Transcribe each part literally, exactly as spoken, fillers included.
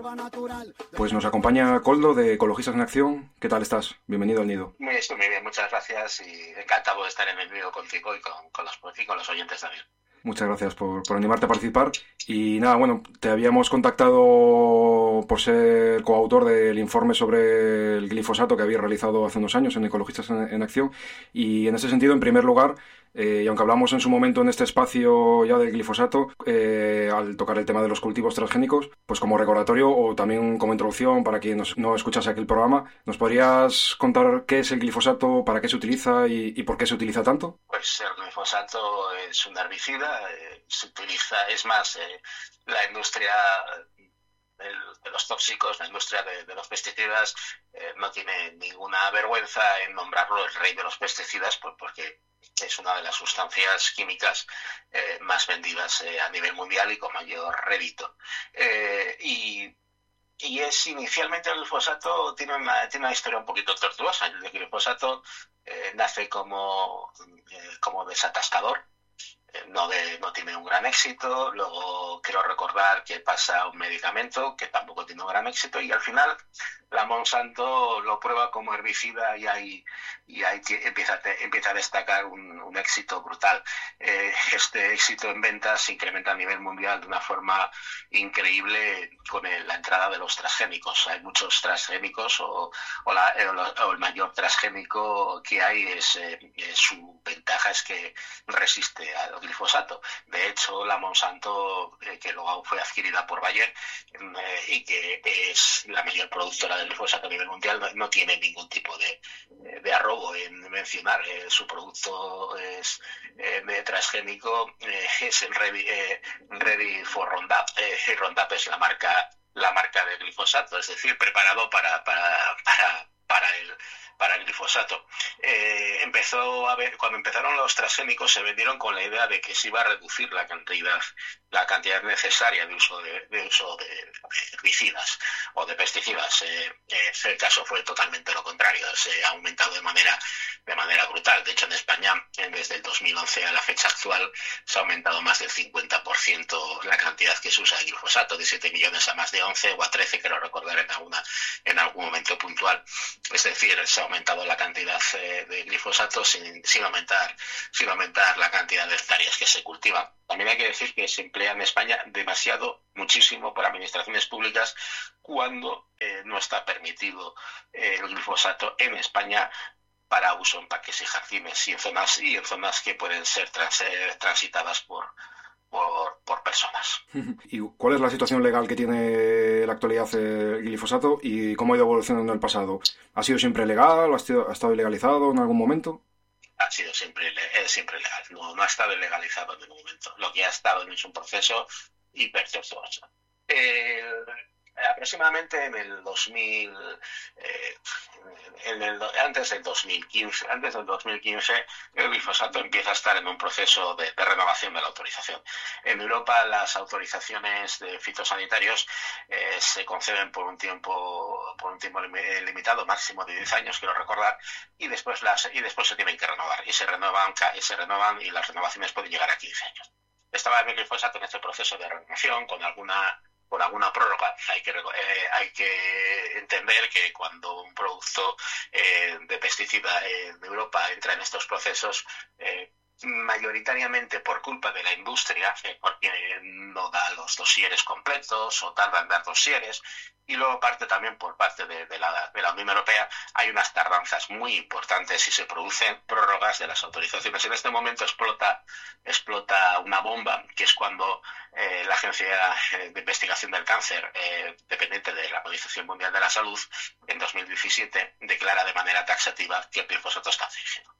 Pues nos acompaña Koldo de Ecologistas en Acción. ¿Qué tal estás? Bienvenido al Nido. Muy, estoy muy bien, muchas gracias y encantado de estar en el Nido contigo y con, con, los, y con los oyentes también. Muchas gracias por, por animarte a participar. Y nada, bueno, te habíamos contactado por ser coautor del informe sobre el glifosato que había realizado hace unos años en Ecologistas en, en Acción. Y en ese sentido, en primer lugar, eh, y aunque hablamos en su momento en este espacio ya del glifosato, eh, al tocar el tema de los cultivos transgénicos, pues como recordatorio o también como introducción para quien nos, no escuchase aquel programa, ¿nos podrías contar qué es el glifosato, para qué se utiliza y, y por qué se utiliza tanto? Pues el glifosato es un herbicida, eh, se utiliza, es más, eh, la industria de, de los tóxicos, la industria de, de los pesticidas, eh, no tiene ninguna vergüenza en nombrarlo el rey de los pesticidas, pues porque es una de las sustancias químicas eh, más vendidas eh, a nivel mundial y con mayor rédito. Eh, y Y es inicialmente el glifosato tiene una, tiene una historia un poquito tortuosa. El glifosato eh, nace como, eh, como desatascador, eh, no, de, no tiene un gran éxito. Luego quiero recordar que pasa a un medicamento que tampoco tiene un gran éxito y al final la Monsanto lo prueba como herbicida y ahí, y ahí empieza, a, empieza a destacar un, un éxito brutal. Eh, este éxito en ventas se incrementa a nivel mundial de una forma increíble con el, la entrada de los transgénicos. Hay muchos transgénicos o, o, la, o el mayor transgénico que hay es, eh, su ventaja es que resiste al glifosato. De hecho, la Monsanto, eh, que luego fue adquirida por Bayer eh, y que es la mayor productora del glifosato a nivel mundial, no, no tiene ningún tipo de, de arrobo en mencionar eh, su producto es, eh, de transgénico eh, es el Ready, eh, Ready for Roundup. Eh, Roundup es la marca la marca del glifosato, es decir, preparado para para para, para el para el glifosato. Eh, empezó a ver, cuando empezaron los transgénicos se vendieron con la idea de que se iba a reducir la cantidad la cantidad necesaria de uso de, de uso de herbicidas o de pesticidas. Eh, eh, el caso fue totalmente lo contrario, se ha aumentado de manera de manera brutal. De hecho, en España, desde el dos mil once a la fecha actual, se ha aumentado más del cincuenta por ciento la cantidad que se usa de glifosato, de siete millones a más de once o a trece, quiero recordar en alguna en algún momento puntual. Es decir, se ha aumentado la cantidad eh, de glifosato sin, sin aumentar sin aumentar la cantidad de hectáreas que se cultivan. También hay que decir que se emplea en España demasiado, muchísimo, por administraciones públicas cuando eh, no está permitido eh, el glifosato en España para uso en parques y jardines y en zonas y en zonas que pueden ser trans, eh, transitadas por, por, por personas. ¿Y cuál es la situación legal que tiene en la actualidad el glifosato y cómo ha ido evolucionando en el pasado? ¿Ha sido siempre legal? ¿Ha, sido, ha estado ilegalizado en algún momento? Ha sido siempre, es siempre legal, no, no ha estado ilegalizado en ningún momento. Lo que ha estado es un proceso hipertortuoso. Eh, aproximadamente en el dos mil, eh, en el, antes del dos mil quince, antes del dos mil quince, el glifosato empieza a estar en un proceso de, de renovación de la autorización. En Europa las autorizaciones de fitosanitarios eh, se conceden por un tiempo, por un tiempo limitado, máximo de diez años, quiero recordar, y después las y después se tienen que renovar y se renuevan y se renovan y las renovaciones pueden llegar a quince años. Estaba el glifosato en este proceso de renovación con alguna por alguna prórroga. Hay que, eh, hay que entender que cuando un producto eh, de pesticida eh, de Europa entra en estos procesos, eh, mayoritariamente por culpa de la industria, eh, porque no da los dosieres completos o tarda en dar dosieres, y luego parte también por parte de, de, la, de la Unión Europea, hay unas tardanzas muy importantes y se producen prórrogas de las autorizaciones. En este momento explota, explota una bomba, que es cuando eh, la Agencia de Investigación del Cáncer, eh, dependiente de la Organización Mundial de la Salud, en dos mil diecisiete declara de manera taxativa que el glifosato es cancerígeno.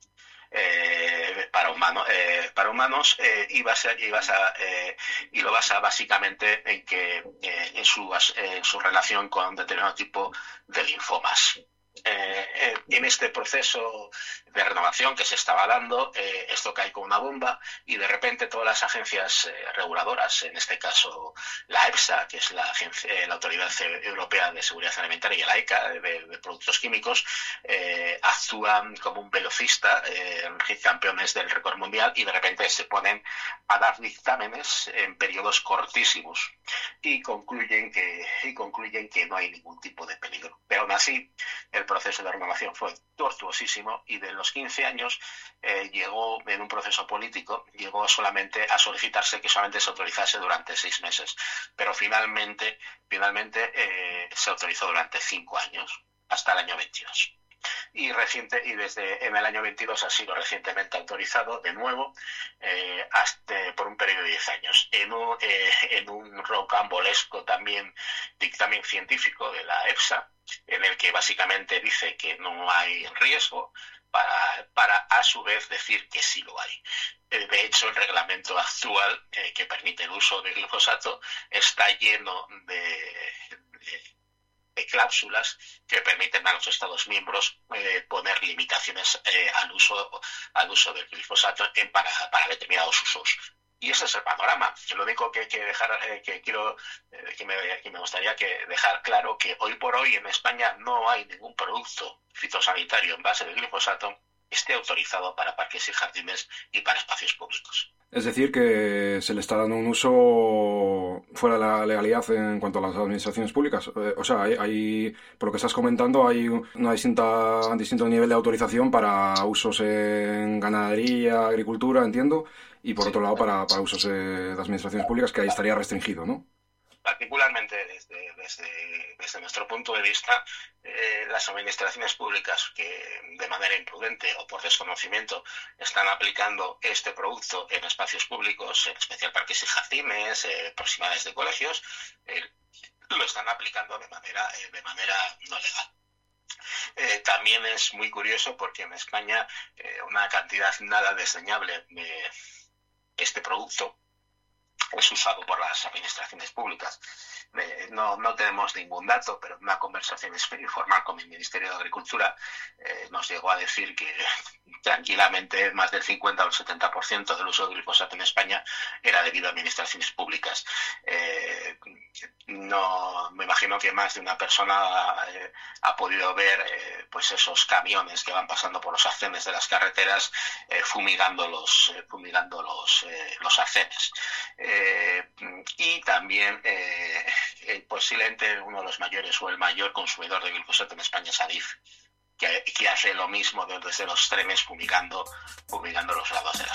Eh, para humanos eh, para humanos eh, y, basa, y, basa, eh, y lo basa básicamente en que eh, en, su, en su relación con un determinado tipo de linfomas. Eh, eh, en este proceso de renovación que se estaba dando, eh, esto cae como una bomba y de repente todas las agencias eh, reguladoras, en este caso la EFSA, que es la, agencia, eh, la Autoridad Europea de Seguridad Alimentaria, y la ECA, de, de Productos Químicos, eh, actúan como un velocista, eh, campeones del récord mundial, y de repente se ponen a dar dictámenes en periodos cortísimos y concluyen que, y concluyen que no hay ningún tipo de peligro. Pero aún así, el proceso de renovación fue tortuosísimo y de los quince años eh, llegó en un proceso político, llegó solamente a solicitarse que solamente se autorizase durante seis meses, pero finalmente, finalmente eh, se autorizó durante cinco años, hasta el año veintidós. Y, reciente, y desde en el año veintidós ha sido recientemente autorizado de nuevo eh, hasta, por un periodo de diez años en un, eh, en un rocambolesco también dictamen científico de la EFSA, en el que básicamente dice que no hay riesgo para, para a su vez decir que sí lo hay. De hecho, el reglamento actual eh, que permite el uso de glifosato está lleno de, de de cláusulas que permiten a los Estados miembros eh, poner limitaciones eh, al uso al uso del glifosato en, para, para determinados usos. Y ese es el panorama. Lo único que, que dejar eh, que quiero eh, que, me, que me gustaría que dejar claro que hoy por hoy en España no hay ningún producto fitosanitario en base de glifosato que esté autorizado para parques y jardines y para espacios públicos. Es decir, que se le está dando un uso fuera de la legalidad en cuanto a las administraciones públicas. O sea, hay, hay por lo que estás comentando, hay una distinta, un distinto nivel de autorización para usos en ganadería, agricultura, entiendo, y por sí, otro lado para, para usos de administraciones públicas, que ahí estaría restringido, ¿no? Particularmente desde, desde, desde nuestro punto de vista, eh, las administraciones públicas que de manera imprudente o por desconocimiento están aplicando este producto en espacios públicos, en especial parques y jardines, eh, proximidades de colegios, eh, lo están aplicando de manera, eh, de manera no legal. Eh, también es muy curioso porque en España eh, una cantidad nada desdeñable de este producto es usado por las administraciones públicas. Eh, no, no tenemos ningún dato, pero en una conversación informal con el Ministerio de Agricultura eh, nos llegó a decir que tranquilamente más del cincuenta o el setenta por ciento del uso de glifosato en España era debido a administraciones públicas. Eh, no, me imagino que más de una persona eh, ha podido ver eh, pues esos camiones que van pasando por los arcenes de las carreteras eh, fumigando los, eh, fumigando los, eh, los arcenes. Eh, y también eh, eh, posiblemente uno de los mayores o el mayor consumidor de glifosato en España es Adif, que, que hace lo mismo desde los trenes fumigando, fumigando los lados de las